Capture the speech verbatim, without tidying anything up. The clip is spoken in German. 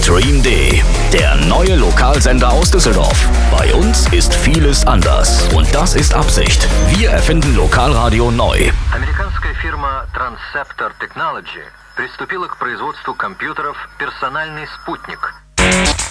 Stream D, der neue Lokalsender aus Düsseldorf. Bei uns ist vieles anders und das ist Absicht. Wir erfinden Lokalradio neu. Американская фирма Transceptor Technology приступила к производству компьютеров «Персональный спутник».